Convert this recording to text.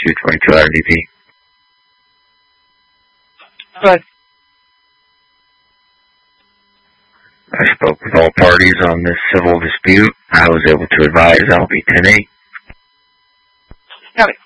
222 RDP. Good. I spoke with all parties on this civil dispute. I was able to advise I'll be 10-8. Okay.